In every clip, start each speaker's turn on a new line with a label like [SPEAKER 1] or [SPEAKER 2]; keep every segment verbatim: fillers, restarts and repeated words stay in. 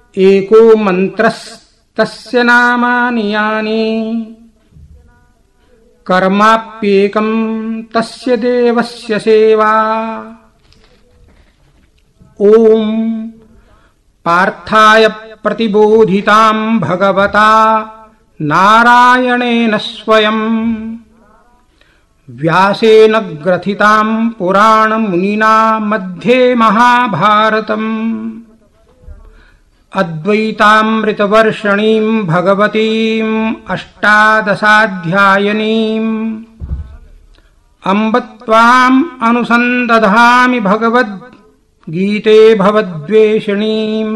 [SPEAKER 1] एको मन्त्रस्तस्य नामानि यानि कर्माप्येकं तस्य देवस्य सेवा। ओम पार्थाय प्रतिबोधितां भगवता नारायणेन स्वयं व्यासेन ग्रथितां पुराणमुनिना मध्ये महाभारतम् अद्वैतामृतवर्षिणीं भगवतीम् अष्टादशाध्यायिनीम् अम्ब त्वाम् अनुसन्दधामि भगवद्गीते भवद्वेषिणीम्।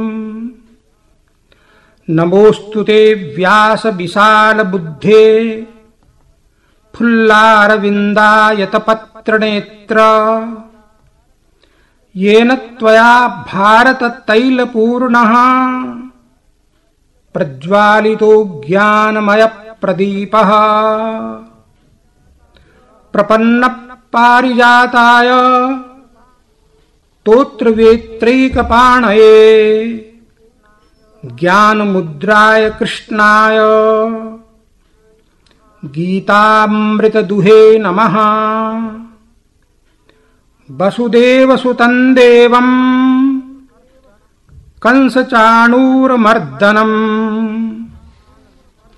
[SPEAKER 1] नमोऽस्तु ते व्यास विशाल बुद्धे फुल्लारविन्दायतपत्रनेत्र येन त्वया भारततैलपूर्णः प्रज्वालितो ज्ञानमयप्रदीपः। प्रपन्नपारिजाताय स्तोत्रवेत्रैकपाणये ज्ञानमुद्राय कृष्णाय गीतामृतदुहे नमः। वसुदेवसुतं देवं कंसचाणूरमर्दनम्